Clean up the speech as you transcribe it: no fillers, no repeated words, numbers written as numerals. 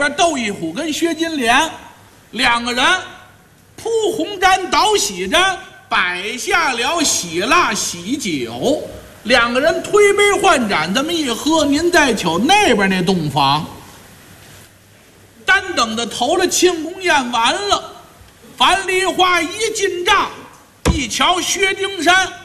边窦一虎跟薛金莲两个人铺红毡倒喜毡，摆下了喜蜡喜酒，两个人推杯换盏，这么一喝，您再瞅那边那洞房，单等的头了庆功宴完了，樊梨花一进帐，一瞧薛丁山。